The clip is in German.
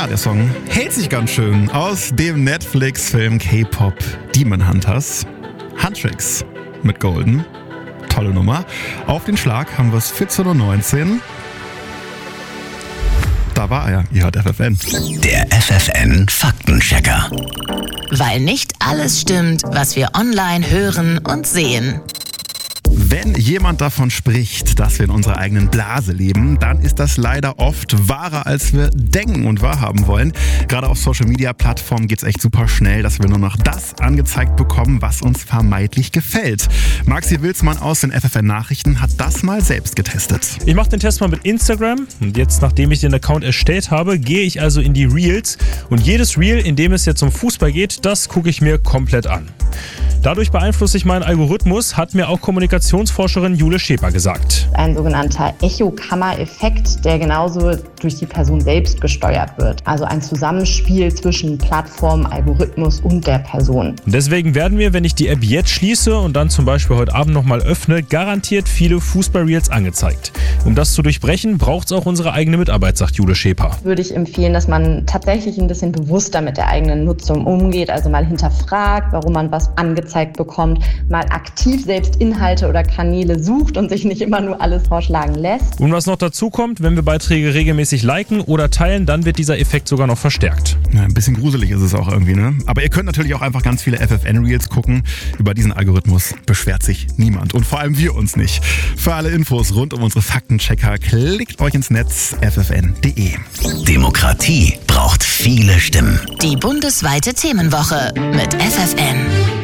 der Song hält sich ganz schön aus dem Netflix-Film K-Pop Demon Hunters. Huntrix mit Golden. Tolle Nummer. Auf den Schlag haben wir es 14.19 Uhr. Da war er. Ihr hört FFN. Der FFN Faktenchecker. Weil nicht alles stimmt, was wir online hören und sehen. Wenn jemand davon spricht, dass wir in unserer eigenen Blase leben, dann ist das leider oft wahrer, als wir denken und wahrhaben wollen. Gerade auf Social-Media-Plattformen geht es echt super schnell, dass wir nur noch das angezeigt bekommen, was uns vermeintlich gefällt. Maxi Wilsmann aus den FFN-Nachrichten hat das mal selbst getestet. Ich mache den Test mal mit Instagram und jetzt, nachdem ich den Account erstellt habe, gehe ich also in die Reels und jedes Reel, in dem es jetzt um Fußball geht, das gucke ich mir komplett an. Dadurch beeinflusse ich meinen Algorithmus, hat mir auch Kommunikationsforscherin Jule Scheper gesagt. Ein sogenannter Echokammer-Effekt, der genauso durch die Person selbst gesteuert wird. Also ein Zusammenspiel zwischen Plattform, Algorithmus und der Person. Deswegen werden mir, wenn ich die App jetzt schließe und dann zum Beispiel heute Abend nochmal öffne, garantiert viele Fußball-Reels angezeigt. Um das zu durchbrechen, braucht es auch unsere eigene Mitarbeit, sagt Jule Scheper. Würde ich empfehlen, dass man tatsächlich ein bisschen bewusster mit der eigenen Nutzung umgeht. Also mal hinterfragt, warum man was angezeigt bekommt, mal aktiv selbst Inhalte oder Kanäle sucht und sich nicht immer nur alles vorschlagen lässt. Und was noch dazu kommt, wenn wir Beiträge regelmäßig liken oder teilen, dann wird dieser Effekt sogar noch verstärkt. Ja, ein bisschen gruselig ist es auch irgendwie, ne? Aber ihr könnt natürlich auch einfach ganz viele FFN-Reels gucken. Über diesen Algorithmus beschwert sich niemand und vor allem wir uns nicht. Für alle Infos rund um unsere Faktenchecker klickt euch ins Netz ffn.de. Demokratie braucht viele Stimmen. Die bundesweite Themenwoche mit FFN.